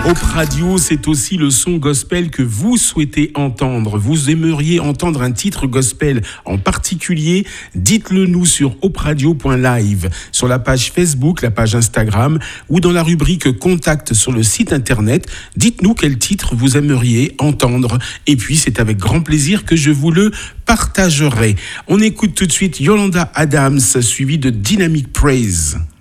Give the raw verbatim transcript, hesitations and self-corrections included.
Hope Radio, c'est aussi le son gospel que vous souhaitez entendre. Vous aimeriez entendre un titre gospel en particulier? Dites-le nous sur hope radio point live, sur la page Facebook, la page Instagram ou dans la rubrique Contact sur le site internet. Dites-nous quel titre vous aimeriez entendre. Et puis, c'est avec grand plaisir que je vous le partagerai. On écoute tout de suite Yolanda Adams, suivi de Dynamic Praise.